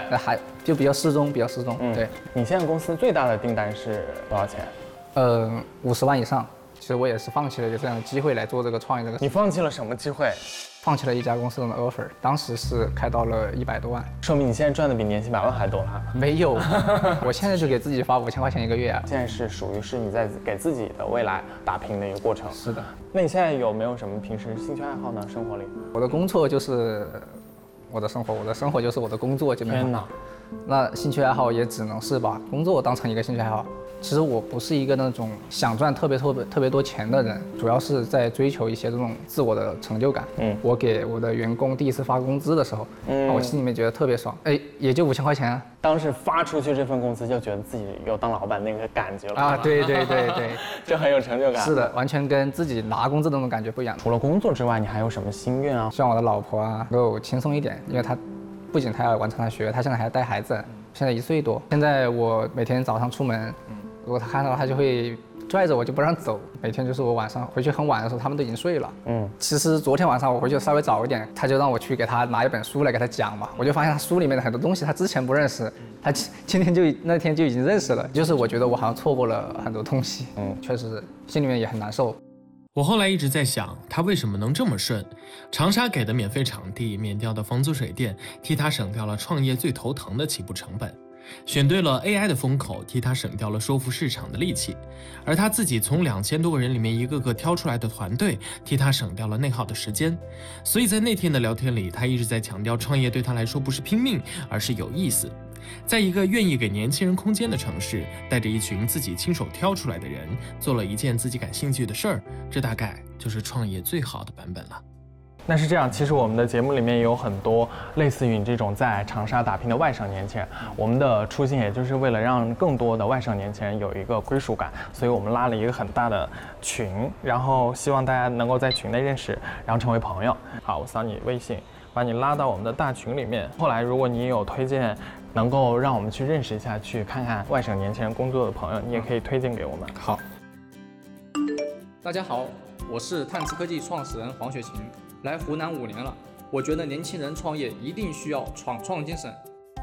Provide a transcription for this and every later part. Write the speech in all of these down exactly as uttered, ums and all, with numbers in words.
那还就比较适中，比较适中。嗯，对。 你现在公司最大的订单是多少钱？ 呃，五十万以上。其实我也是放弃了有这样的机会来做这个创业这个。 你放弃了什么机会？ 放弃了一家公司的 offer， 当时是开到了一百多万， 说明你现在赚的比年薪百万还多了。 没有，我现在就给自己发五千块钱一个月啊。 现在是属于是你在给自己的未来打拼的一个过程。 是的。 那你现在有没有什么平时兴趣爱好呢？生活里？ 我的工作就是我的生活，我的生活就是我的工作，基本上。 天哪！ 那兴趣爱好也只能是把工作当成一个兴趣爱好。其实我不是一个那种想赚特别特别特别多钱的人，主要是在追求一些这种自我的成就感。嗯，我给我的员工第一次发工资的时候，嗯，我心里面觉得特别爽。哎，也就五千块钱啊。 当时发出去这份工资，就觉得自己有当老板那个感觉了啊！对对对对， 就很有成就感。 是的，完全跟自己拿工资的那种感觉不一样。 除了工作之外，你还有什么心愿啊？ 希望我的老婆啊能够轻松一点，因为她不仅她要完成她学业，她现在还要带孩子，现在一岁多。现在我每天早上出门。如果他看到他就会拽着我就不让走，每天就是我晚上回去很晚的时候他们都已经睡了。嗯，其实昨天晚上我回去稍微早一点，他就让我去给他拿一本书来给他讲嘛，我就发现他书里面的很多东西他之前不认识，他今天就那天就已经认识了，就是我觉得我好像错过了很多东西。嗯，确实心里面也很难受。 我后来一直在想，他为什么能这么顺？长沙给的免费场地，免掉的房租水电，替他省掉了创业最头疼的起步成本。选对了 A I 的风口，替他省掉了说服市场的力气，而他自己从两千多个人里面一个个挑出来的团队，替他省掉了内耗的时间。所以在那天的聊天里，他一直在强调，创业对他来说不是拼命，而是有意思。在一个愿意给年轻人空间的城市，带着一群自己亲手挑出来的人，做了一件自己感兴趣的事儿，这大概就是创业最好的版本了。 那是这样，其实我们的节目里面有很多类似于你这种在长沙打拼的外省年轻人，我们的初心也就是为了让更多的外省年轻人有一个归属感，所以我们拉了一个很大的群，然后希望大家能够在群内认识，然后成为朋友。好，我扫你微信，把你拉到我们的大群里面。后来如果你有推荐能够让我们去认识一下，去看看外省年轻人工作的朋友，你也可以推荐给我们。 好，大家好，我是探知科技创始人黄雪晴。来湖南五年了，我觉得年轻人创业一定需要闯创精神。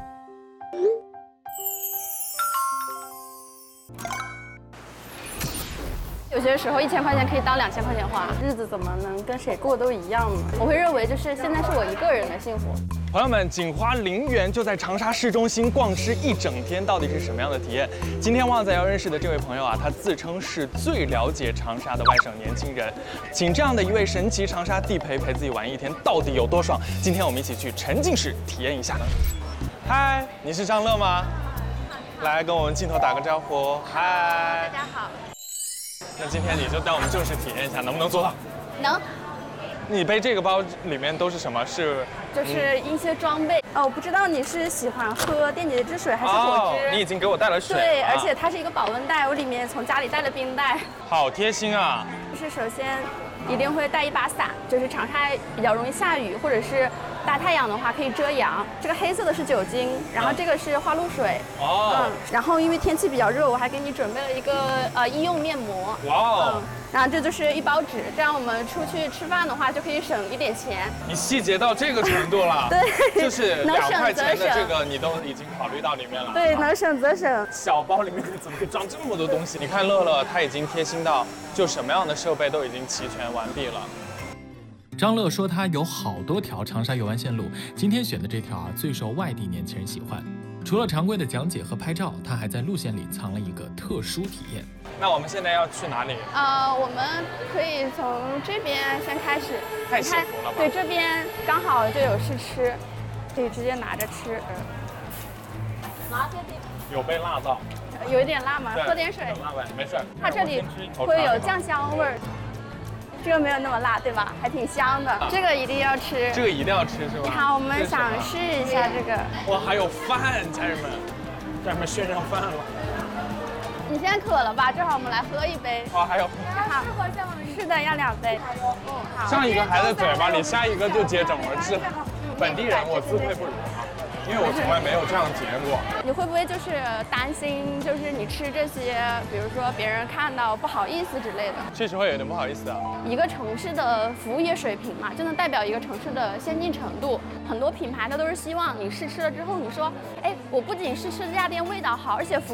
有些时候一千块钱可以当两千块钱花，日子怎么能跟谁过都一样呢？我会认为就是现在是我一个人的幸福。 朋友们，仅花零元就在长沙市中心逛吃一整天，到底是什么样的体验？今天旺仔要认识的这位朋友啊，他自称是最了解长沙的外省年轻人，请这样的一位神奇长沙地陪陪自己玩一天，到底有多爽？今天我们一起去沉浸式体验一下。嗨，你是张乐吗？来跟我们镜头打个招呼。嗨， 大家好。 那今天你就带我们正式体验一下，能不能做到？ 能。 你背这个包里面都是什么？是就是一些装备。哦，我不知道你是喜欢喝电解质水还是果汁？ 哦，你已经给我带了水。 对，而且它是一个保温袋，我里面从家里带了冰袋。 好贴心啊！ 就是首先一定会带一把伞，就是长沙比较容易下雨，或者是大太阳的话可以遮阳。这个黑色的是酒精，然后这个是花露水。哦。嗯，然后因为天气比较热，我还给你准备了一个呃医用面膜。哇哦。嗯。然后这就是一包纸，这样我们出去吃饭的话就可以省一点钱。 你细节到这个程度了， 对， 就是两块钱的这个你都已经考虑到里面了。 对，能省则省。 小包里面怎么可以装这么多东西？你看乐乐他已经贴心到，就什么样的设备都已经齐全完毕了。 张乐说他有好多条长沙游湾线路，今天选的这条啊最受外地年轻人喜欢。除了常规的讲解和拍照，他还在路线里藏了一个特殊体验。 那我们现在要去哪里？ 呃，我们可以从这边先开始。 太幸福了吧？ 对，这边刚好就有试吃，可以直接拿着吃。 有被辣到？ 有一点辣吗？喝点水。 辣呗，没事。 它这里会有酱香味儿。这个没有那么辣，对吧？还挺香的，这个一定要吃。 这个一定要吃是吧？ 好，我们想试一下这个。 哇，还有饭，家人们，家人们炫上饭了。 你现在渴了吧？正好我们来喝一杯。 哦，还有。 好，是的，要两杯。嗯，好。 上一个还在嘴巴里，下一个就接踵而至。本地人我自愧不如啊。 因为我从来没有这样结过。 你会不会就是担心，就是你吃这些，比如说别人看到不好意思之类的？ 确实会有点不好意思啊。 一个城市的服务业水平嘛，就能代表一个城市的先进程度。很多品牌它都是希望你试吃了之后，你说，哎，我不仅是吃这家店味道好，而且服